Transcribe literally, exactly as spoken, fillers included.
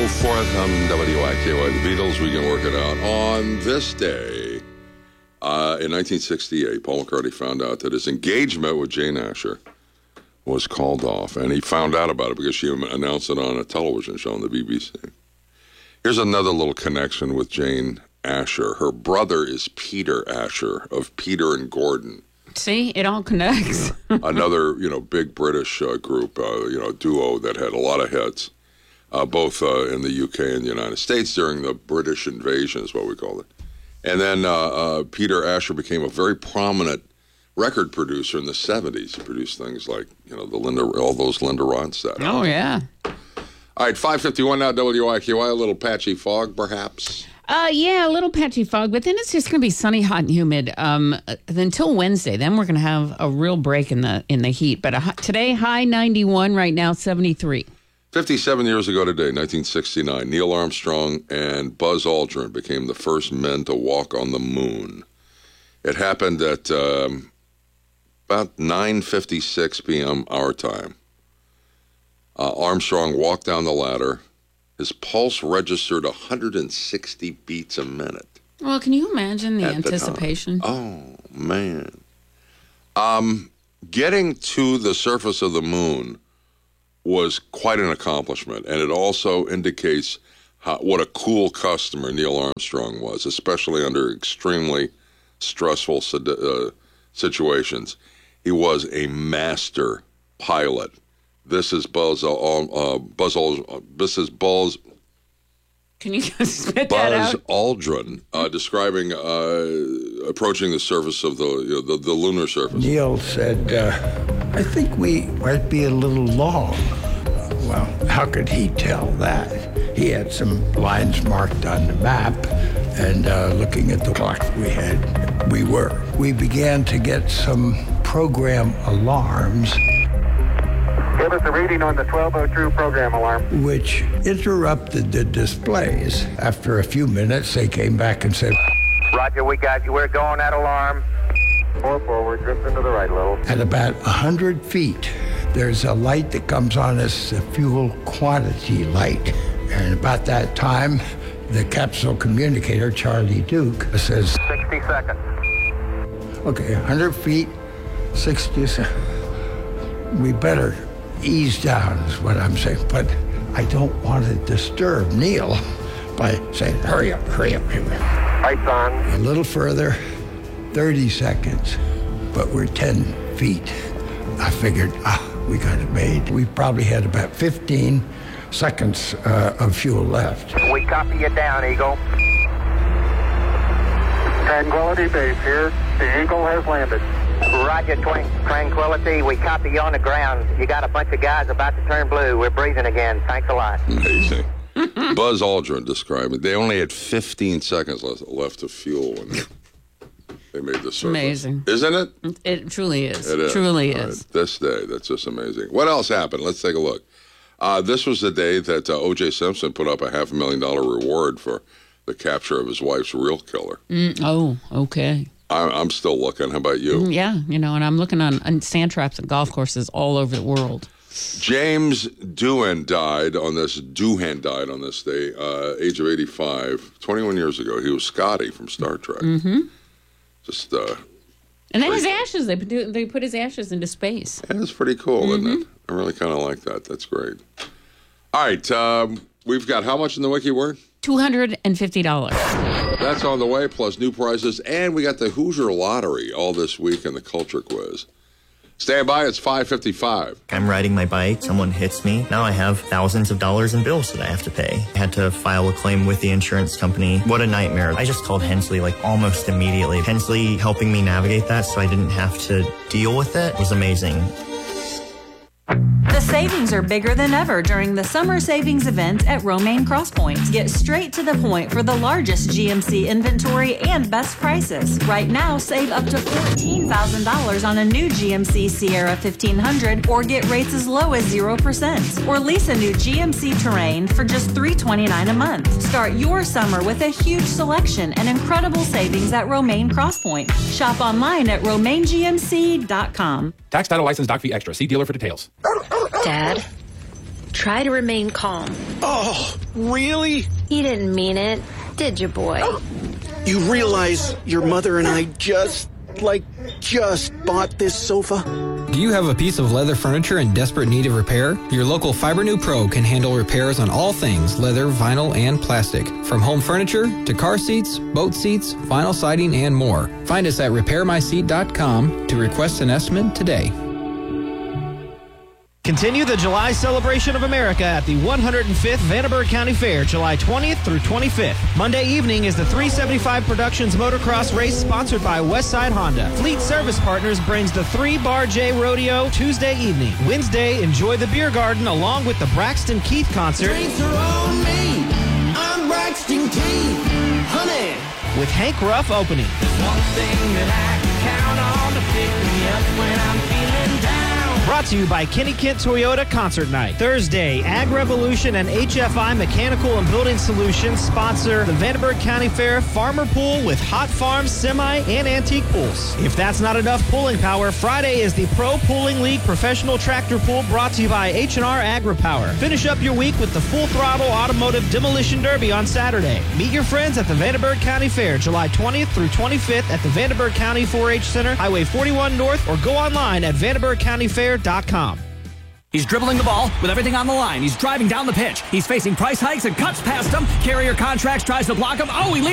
oh fourth on W I K Y. The Beatles, we can work it out. On this day, uh, in nineteen sixty-eight, Paul McCartney found out that his engagement with Jane Asher was called off, and he found out about it because she announced it on a television show on the B B C. Here's another little connection with Jane Asher. Her brother is Peter Asher of Peter and Gordon. See, it all connects. Yeah. Another, you know, big British uh, group, uh, you know, duo that had a lot of hits, uh, both uh, in the U K and the United States during the British invasion, is what we called it. And then uh, uh, Peter Asher became a very prominent record producer in the seventies. He produced things like, you know, the Linda, all those Linda Ronstadt. Oh, yeah. All right, five fifty-one now, W I Q Y, a little patchy fog, perhaps. Uh, yeah, a little patchy fog, but then it's just going to be sunny, hot, and humid um, until Wednesday. Then we're going to have a real break in the in the heat. But a, today, high ninety-one, right now seventy-three. fifty-seven years ago today, nineteen sixty-nine, Neil Armstrong and Buzz Aldrin became the first men to walk on the moon. It happened at um, about nine fifty-six p.m. our time. Uh, Armstrong walked down the ladder. His pulse registered one hundred sixty beats a minute. Well, can you imagine the at anticipation? The oh, man. Um, getting to the surface of the moon was quite an accomplishment, and it also indicates how, what a cool customer Neil Armstrong was, especially under extremely stressful uh, situations. He was a master pilot. This is Buzz. Uh, uh, Buzz. Uh, this is Buzz. Can you spit Buzz that out? Aldrin uh, describing uh, approaching the surface of the, you know, the the lunar surface. Neil said, uh, "I think we might be a little long." Well, how could he tell that? He had some lines marked on the map, and uh, looking at the clock we had, we were. We began to get some program alarms. Give us a reading on the twelve oh two program alarm. Which interrupted the displays. After a few minutes, they came back and said, Roger, we got you. We're going at alarm. Four forward, drift into the right a little. At about one hundred feet, there's a light that comes on as a fuel quantity light. And about that time, the capsule communicator, Charlie Duke, says, sixty seconds. Okay, one hundred feet, sixty seconds. We better ease down is what I'm saying, but I don't want to disturb Neil by saying, hurry up, hurry up, hurry up. Lights on. A little further, thirty seconds, but we're ten feet. I figured, ah, we got it made. We probably had about fifteen seconds uh, of fuel left. We copy you down, Eagle. Tranquility Base here. The Eagle has landed. Roger, twin- Tranquility. We copy you on the ground. You got a bunch of guys about to turn blue. We're breathing again. Thanks a lot. Amazing. Buzz Aldrin described it. They only had fifteen seconds left, left of fuel when they made the surface. Amazing. Isn't it? It truly is. It is. Truly All is. right. This day, that's just amazing. What else happened? Let's take a look. Uh, this was the day that uh, O J Simpson put up a half a million dollar reward for the capture of his wife's real killer. Mm, oh, okay. I'm, I'm still looking. How about you? Mm, yeah, you know, and I'm looking on, on sand traps and golf courses all over the world. James Doohan died on this. Doohan died on this day, uh, age of eighty-five, twenty-one years ago. He was Scotty from Star Trek. Mm-hmm. Just, uh, and then his ashes. They put they put his ashes into space. Yeah, it's pretty cool, mm-hmm. isn't it? I really kind of like that. That's great. All right, um, we've got how much in the wiki word? Two hundred and fifty dollars. That's on the way, plus new prizes, and we got the Hoosier Lottery all this week in the Culture Quiz. Stand by, it's five fifty-five. I'm riding my bike, someone hits me. Now I have thousands of dollars in bills that I have to pay. I had to file a claim with the insurance company. What a nightmare. I just called Hensley like almost immediately. Hensley helping me navigate that so I didn't have to deal with it was amazing. The savings are bigger than ever during the summer savings event at Romaine Crosspoint. Get straight to the point for the largest G M C inventory and best prices. Right now, save up to fourteen thousand dollars on a new G M C Sierra fifteen hundred or get rates as low as zero percent. Or lease a new G M C Terrain for just three hundred twenty-nine dollars a month. Start your summer with a huge selection and incredible savings at Romaine Crosspoint. Shop online at romaine g m c dot com. Tax, title, license, doc fee extra. See dealer for details. Dad, Try to remain calm. Oh, really? He didn't mean it, did you, boy? You realize your mother and I just, like, just bought this sofa? Do you have a piece of leather furniture in desperate need of repair? Your local Fibernew Pro can handle repairs on all things leather, vinyl, and plastic. From home furniture to car seats, boat seats, vinyl siding, and more. Find us at repair my seat dot com to request an estimate today. Continue the July celebration of America at the one hundred fifth Vanderburgh County Fair, July twentieth through twenty-fifth. Monday evening is the three seventy-five Productions motocross race sponsored by Westside Honda. Fleet Service Partners brings the three Bar J Rodeo Tuesday evening. Wednesday, enjoy the Beer Garden along with the Braxton Keith concert. Drinks are on me. I'm Braxton Keith, honey. With Hank Ruff opening. There's one thing that I can count on to pick me up when I'm feeling down. Brought to you by Kenny Kent Toyota Concert Night. Thursday, Ag Revolution and H F I Mechanical and Building Solutions sponsor the Vanderburgh County Fair Farmer Pool with hot farms, semi, and antique pools. If that's not enough pulling power, Friday is the Pro Pooling League Professional Tractor Pool brought to you by H and R Agri-Power. Finish up your week with the Full Throttle Automotive Demolition Derby on Saturday. Meet your friends at the Vanderburgh County Fair, July twentieth through twenty-fifth at the Vanderburgh County four H Center, Highway forty-one North, or go online at vanderburgh county fair dot com. He's dribbling the ball with everything on the line. He's driving down the pitch. He's facing price hikes and cuts past him. Carrier Contracts tries to block him. Oh, he leaves.